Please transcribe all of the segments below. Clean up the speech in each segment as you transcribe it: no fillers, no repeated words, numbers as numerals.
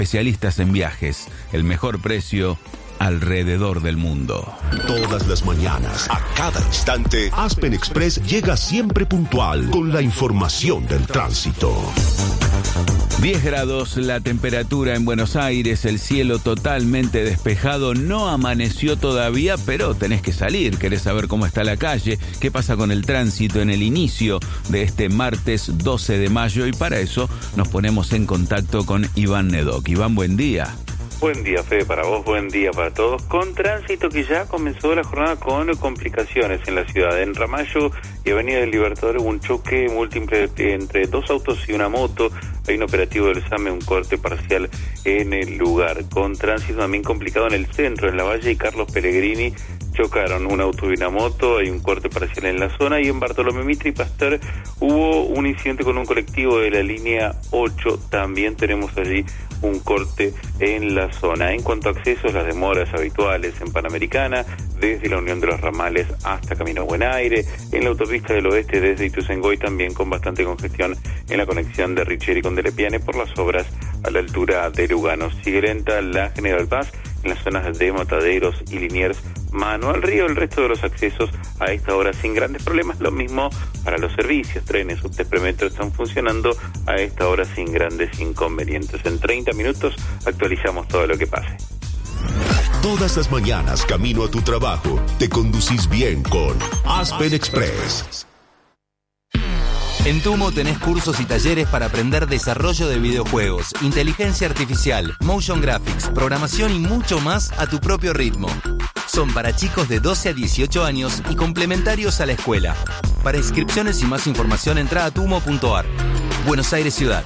especialistas en viajes. El mejor precio alrededor del mundo. Todas las mañanas, a cada instante, Aspen Express llega siempre puntual con la información del tránsito. 10 grados la temperatura en Buenos Aires, el cielo totalmente despejado, no amaneció todavía, pero tenés que salir, querés saber cómo está la calle, qué pasa con el tránsito en el inicio de este martes 12 de mayo y para eso nos ponemos en contacto con Iván Nedoc. Iván, buen día. Buen día, Fede, para vos, buen día para todos. Con tránsito que ya comenzó la jornada con complicaciones en la ciudad. En Ramallo y Avenida del Libertador hubo un choque múltiple entre dos autos y una moto. Hay un operativo del SAME, un corte parcial en el lugar. Con tránsito también complicado en el centro, en La Valle y Carlos Pellegrini. Chocaron un auto y una moto, hay un corte parcial en la zona y en Bartolomé Mitre y Pasteur hubo un incidente con un colectivo de la línea 8, también tenemos allí un corte en la zona. En cuanto a accesos, las demoras habituales en Panamericana, desde la Unión de los Ramales hasta Camino Buen Aire, en la autopista del oeste desde Ituzaingó también con bastante congestión en la conexión de Richeri con Delepiane por las obras a la altura de Lugano. Sigue lenta la General Paz en las zonas de Mataderos y Liniers, Manuel Río. El resto de los accesos a esta hora sin grandes problemas, lo mismo para los servicios, trenes, subtes, premetro están funcionando a esta hora sin grandes inconvenientes. En 30 minutos actualizamos todo lo que pase. Todas las mañanas, camino a tu trabajo, te conducís bien con Aspen Express. En Tumo tenés cursos y talleres para aprender desarrollo de videojuegos, inteligencia artificial, motion graphics, programación y mucho más a tu propio ritmo. Son para chicos de 12 a 18 años y complementarios a la escuela. Para inscripciones y más información entra a tumo.ar. Buenos Aires Ciudad.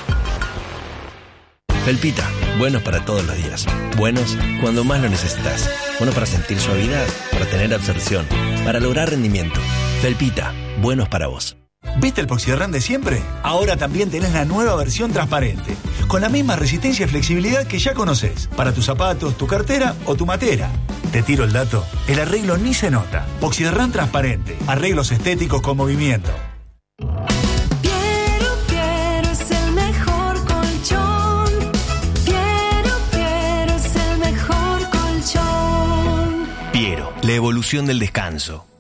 Felpita, buenos para todos los días. Buenos cuando más lo necesitas. Buenos para sentir suavidad, para tener absorción, para lograr rendimiento. Felpita, buenos para vos. ¿Viste el Poxyderran de siempre? Ahora también tenés la nueva versión transparente, con la misma resistencia y flexibilidad que ya conocés, para tus zapatos, tu cartera o tu matera. Te tiro el dato, el arreglo ni se nota. Poxyderran transparente, arreglos estéticos con movimiento. Piero es el mejor colchón. Piero es el mejor colchón. Piero, la evolución del descanso.